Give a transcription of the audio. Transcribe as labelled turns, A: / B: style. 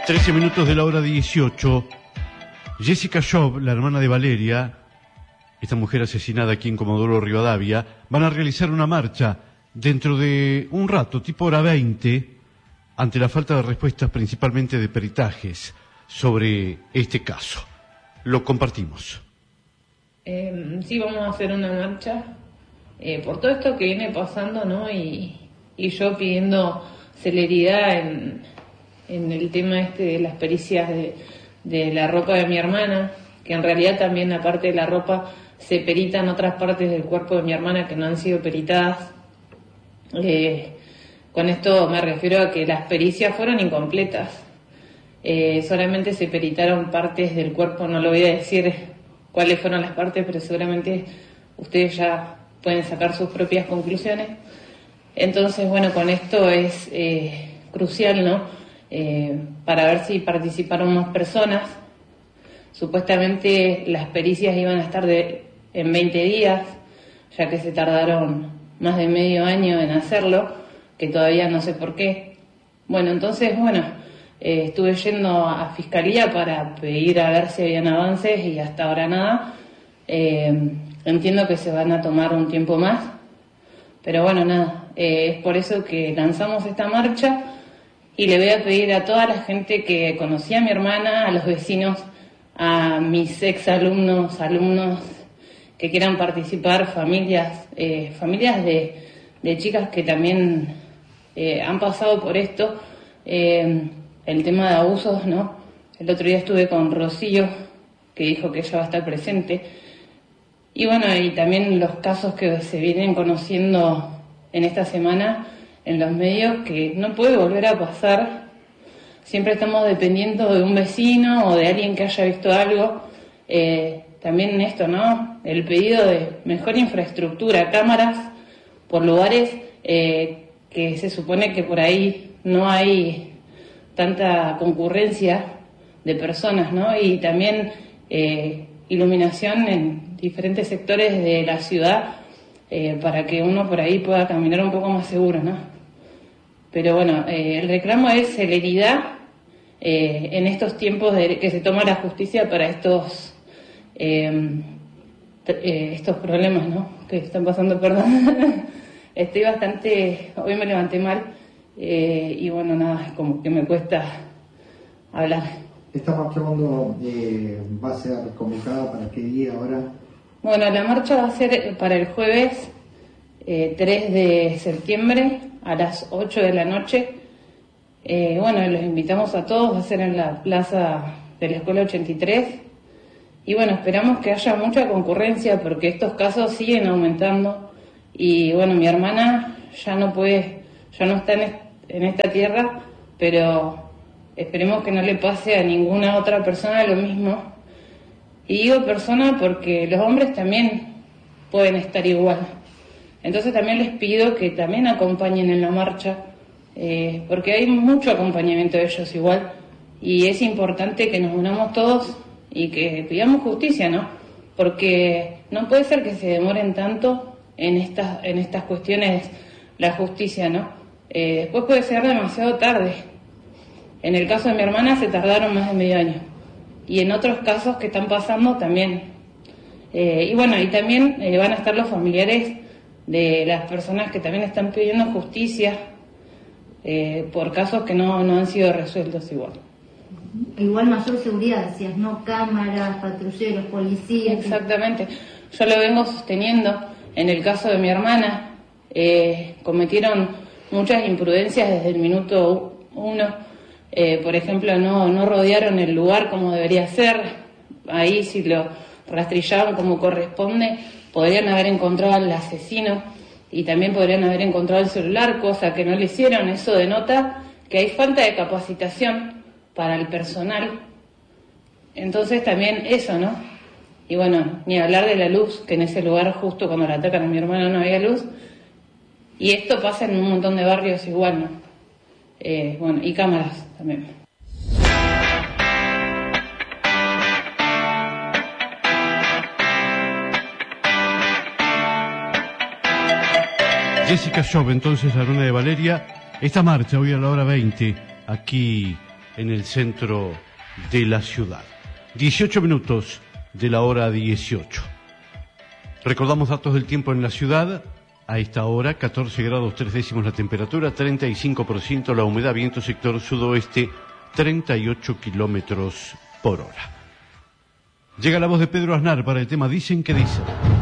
A: 13 minutos de la hora 18. Jessica Job, la hermana de Valeria, esta mujer asesinada aquí en Comodoro Rivadavia, van a realizar una marcha dentro de un rato, tipo hora 20, ante la falta de respuestas principalmente de peritajes sobre este caso. Lo compartimos.
B: Sí, vamos a hacer una marcha por todo esto que viene pasando, ¿no? Y yo pidiendo celeridad en el tema de las pericias de la ropa de mi hermana, que en realidad también aparte de la ropa se peritan otras partes del cuerpo de mi hermana que no han sido peritadas. Con esto me refiero a que las pericias fueron incompletas. Solamente se peritaron partes del cuerpo, no lo voy a decir cuáles fueron las partes, pero seguramente ustedes ya pueden sacar sus propias conclusiones. Entonces, bueno, con esto es crucial, ¿no? Para ver si participaron más personas. Supuestamente las pericias iban a estar en 20 días, ya que se tardaron más de medio año en hacerlo, que todavía no sé por qué. Bueno, entonces, estuve yendo a Fiscalía para pedir a ver si habían avances y hasta ahora nada. Entiendo que se van a tomar un tiempo más, pero bueno, nada, es por eso que lanzamos esta marcha y le voy a pedir a toda la gente que conocía a mi hermana, a los vecinos, a mis ex alumnos que quieran participar, familias de chicas que también han pasado por esto, el tema de abusos, ¿no? El otro día estuve con Rocío, que dijo que ella va a estar presente, y y también los casos que se vienen conociendo en esta semana en los medios, que no puede volver a pasar. Siempre estamos dependiendo de un vecino o de alguien que haya visto algo. También esto, ¿no? El pedido de mejor infraestructura, cámaras por lugares que se supone que por ahí no hay tanta concurrencia de personas, ¿no? Y también iluminación en diferentes sectores de la ciudad para que uno por ahí pueda caminar un poco más seguro, ¿no? Pero el reclamo es celeridad en estos tiempos que se toma la justicia para estos problemas, ¿no? Que están pasando, perdón. Estoy hoy me levanté mal y nada, como que me cuesta hablar.
C: ¿Esta marcha cuándo va a ser convocada? ¿Para qué día ahora?
B: Bueno, la marcha va a ser para el jueves 3 de septiembre a las 8 de la noche. Los invitamos a todos, va a ser en la plaza de la Escuela 83. Y esperamos que haya mucha concurrencia porque estos casos siguen aumentando. Y mi hermana ya no está en esta tierra, pero esperemos que no le pase a ninguna otra persona lo mismo. Y digo persona porque los hombres también pueden estar igual. Entonces también les pido que también acompañen en la marcha, porque hay mucho acompañamiento de ellos igual, y es importante que nos unamos todos y que pidamos justicia, ¿no? Porque no puede ser que se demoren tanto en estas cuestiones la justicia, ¿no? Después puede ser demasiado tarde. En el caso de mi hermana se tardaron más de medio año, y en otros casos que están pasando también. Y también van a estar los familiares de las personas que también están pidiendo justicia por casos que no han sido resueltos igual.
D: Igual mayor seguridad, decías, ¿no? Cámaras, patrulleros, policías.
B: Exactamente. Yo lo vengo sosteniendo. En el caso de mi hermana, cometieron muchas imprudencias desde el minuto 1. Por ejemplo, no rodearon el lugar como debería ser. Ahí si lo rastrillaban como corresponde, podrían haber encontrado al asesino y también podrían haber encontrado el celular, cosa que no le hicieron. Eso denota que hay falta de capacitación para el personal. Entonces también eso, ¿no? Y ni hablar de la luz, que en ese lugar justo cuando la atacan a mi hermana no había luz. Y esto pasa en un montón de barrios igual, ¿no? Y cámaras también.
A: Jessica Job, entonces, la hermana de Valeria. Esta marcha hoy a la hora 20, aquí en el centro de la ciudad. 18 minutos de la hora 18. Recordamos datos del tiempo en la ciudad. A esta hora, 14 grados 3 décimos la temperatura, 35% la humedad, viento sector sudoeste, 38 kilómetros por hora. Llega la voz de Pedro Aznar para el tema Dicen que Dicen.